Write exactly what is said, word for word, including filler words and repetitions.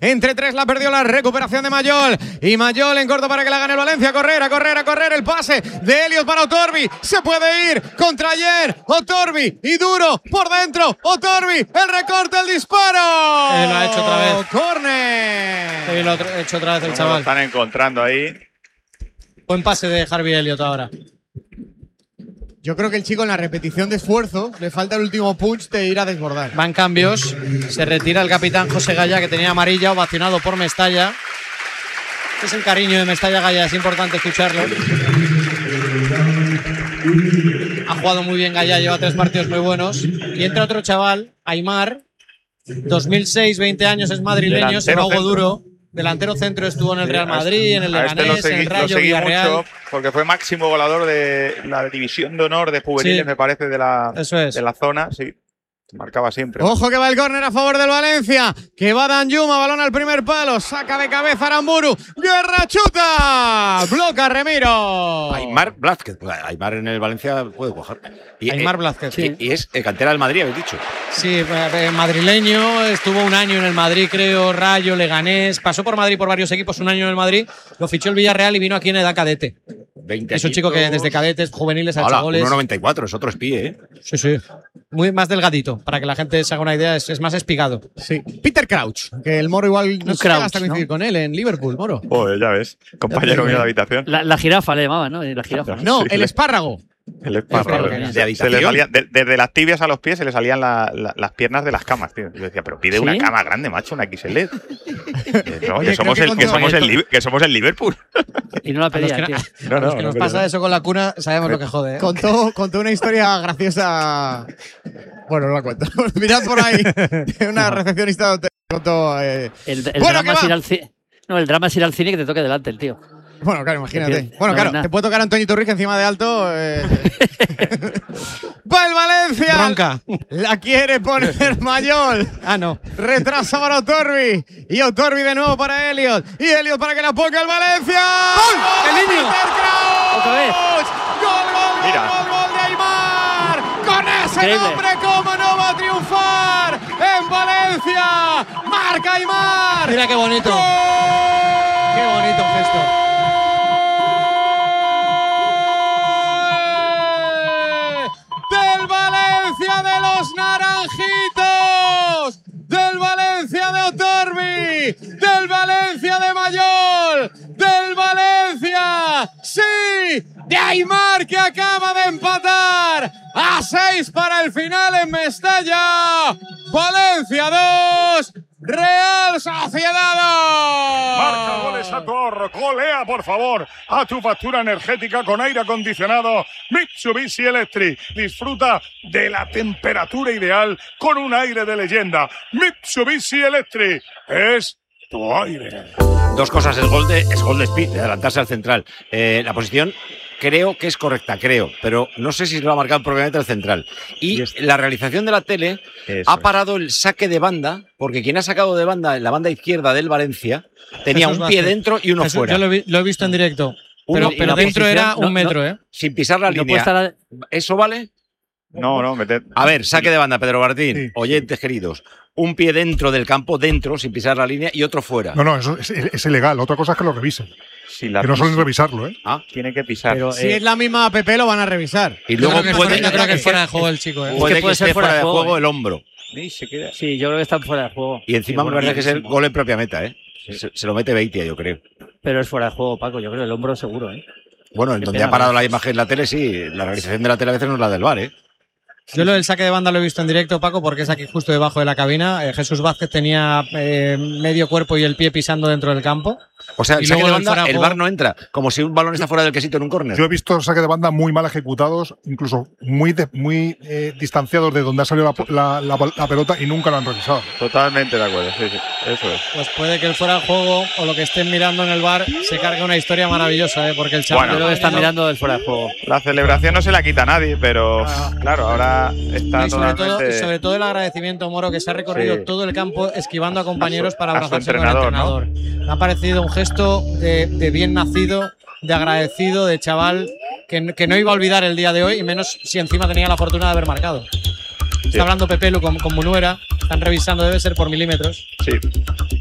entre tres la perdió la recuperación de Mayol. Y Mayol en corto para que la gane el Valencia. A correr, a correr, a correr. El pase de Elliot para Otorbi. Se puede ir contra ayer. Otorbi y duro por dentro. Otorbi, el recorte, el disparo. Eh, lo ha hecho otra vez. Córner. Sí, lo ha hecho otra vez el chaval. Lo están encontrando ahí. Buen pase de Harvey Elliott ahora. Yo creo que el chico en la repetición de esfuerzo le falta el último punch de ir a desbordar. Van cambios. Se retira el capitán José Gaya, que tenía amarilla, ovacionado por Mestalla. Este es el cariño de Mestalla Gaya, es importante escucharlo. Ha jugado muy bien Gaya, lleva tres partidos muy buenos. Y entra otro chaval, Aimar, dos mil seis, veinte años, es madrileño, se va duro. Delantero centro, estuvo en el Real Madrid, en el Leganés, este en el Rayo Villarreal. Mucho porque fue máximo goleador de la división de honor de juveniles, sí, me parece, de la, Eso es. de la zona. Sí, marcaba siempre. Ojo que va el córner a favor del Valencia, que va Danjuma, balón al primer palo, saca de cabeza Aramburu, Guerra chuta, bloca Remiro. Aimar Blázquez, Aimar en el Valencia puede cuajar. Y, Aimar eh, Blázquez, sí. Y, y es eh, cantera del Madrid, habéis dicho. Sí, eh, madrileño, estuvo un año en el Madrid, creo, Rayo, Leganés, pasó por Madrid por varios equipos, un año en el Madrid, lo fichó el Villarreal y vino aquí en edad cadete. veinte es un chico que desde cadetes, juveniles, ha hecho goles. uno noventa y cuatro, es otro espía, ¿eh? Sí, sí. Muy más delgadito, para que la gente se haga una idea, es, es más espigado. Sí. Peter Crouch, que el Moro igual no se Crouch, hasta coincidir, ¿no?, con él en Liverpool, Moro. Joder, ya ves, compañero mío de habitación. La, la jirafa le llamaban, ¿no? La jirafa. No, Sí, el le- espárrago. El espárrago. De Se le habitación. salía- de- desde las tibias a los pies se le salían la- la- las piernas de las camas, tío. Yo decía, pero pide ¿Sí? una cama grande, macho, una X L. No, Oye, que, somos creo el, que que, somos con el, Li- que somos el Liverpool. Y no la A los pedía, que, tío. No, a los no, que no, nos pero pasa no. eso con la cuna, sabemos lo que jode. ¿eh? Contó, contó una historia graciosa. Bueno, no la cuento. Mirad por ahí. Una recepcionista de hotel contó. Eh, El, el Bueno, drama ¿qué es va? ir al cine. No, el drama es ir al cine y que te toque delante el tío. Bueno, claro, imagínate. Entiendo. Bueno, No, claro, nada. te puede tocar Antonio Torrijos encima de alto. Eh. ¡Va el Valencia! Bronca. La quiere poner Mayol. Ah, no. Retrasa para Otorbi. Y Otorbi de nuevo para Elliot. Y Elliot para que la ponga el Valencia. ¡Gol! ¡El niño! Peter Crouch. ¡Otra vez! ¡Gol, gol, Mira. gol, gol, gol de Aimar! ¡Con ese Increíble. nombre, cómo no va a triunfar en Valencia! ¡Marca Aimar! Mira qué bonito. ¡Gol! Qué bonito gesto. Del Valencia de los Naranjitos, del Valencia de Otorbi, del Valencia de Mayol, del Valencia, sí, de Aimar, que acaba de empatar a seis para el final en Mestalla. Valencia dos, Real Sociedad dos. Marca goles a tu ahorro, golea por favor a tu factura energética con aire acondicionado Mitsubishi Electric. Disfruta de la temperatura ideal con un aire de leyenda. Mitsubishi Electric es tu aire. Dos cosas, es gol de, es gol de Speed, de adelantarse al central. Eh, la posición creo que es correcta, creo, pero no sé si lo ha marcado propiamente el central. Y, Y es- la realización de la tele Eso ha es. parado el saque de banda, porque quien ha sacado de banda, en la banda izquierda del Valencia, tenía Jesús un pie Vázquez. dentro y uno Jesús, fuera. Yo lo, vi- lo he visto en directo. Uno- Pero, y pero la dentro posición, era no, un metro, ¿eh? Sin pisar la No puede línea. estar. ¿Eso vale? No, no, meted. A ver, saque de banda, Pedro Martín. Sí. Oyentes queridos. Un pie dentro del campo, dentro, sin pisar la línea, y otro fuera. No, no, eso es, es ilegal. Otra cosa es que lo revisen. Si la Que no suelen pisa, revisarlo, ¿eh? Ah, tiene que pisar. Pero, Si eh, es la misma app, lo van a revisar. y Yo luego creo que, puede, fuera, yo creo que es fuera de juego el chico, ¿eh? puede que puede esté ser fuera de juego, juego ¿eh? el hombro. Sí, se queda. Sí, yo creo que están fuera de juego. Y encima Sí, me bueno, parece que es el sí. gol en propia meta, ¿eh? Se, se lo mete Beitia, yo creo. Pero es fuera de juego, Paco. Yo creo el hombro seguro, ¿eh? Bueno, en Qué donde pena, ha parado ¿no? la imagen en la tele, sí. La realización de la tele a veces no es la del bar, ¿eh? Yo lo del saque de banda lo he visto en directo, Paco, porque es aquí justo debajo de la cabina. Eh, Jesús Vázquez tenía eh, medio cuerpo y el pie pisando dentro del campo. O sea, el Y saque de luego el banda, fuera de el juego- bar no entra. Como si un balón está fuera del quesito en un córner. Yo he visto saque de banda muy mal ejecutados, incluso muy, de- muy eh, distanciados de donde ha salido la, la- la- la pelota y nunca lo han revisado. Totalmente de acuerdo, sí, sí. Eso es. Pues puede que el fuera de juego o lo que estén mirando en el bar se cargue una historia maravillosa, ¿eh? Porque el chaval. Bueno, Yo creo que están mirando el fuera de juego. La celebración no se la quita a nadie, pero claro, ahora está Y sobre, todo, totalmente. sobre todo el agradecimiento, Moro, que se ha recorrido Sí. todo el campo esquivando a compañeros A su- para a su abrazarse con el entrenador, entrenador. Me ha parecido un gesto de, de bien nacido, de agradecido, de chaval que, que no iba a olvidar el día de hoy, y menos si encima tenía la fortuna de haber marcado. Sí. Está hablando Pepelu con, con Munuera, están revisando, debe ser por milímetros. Sí.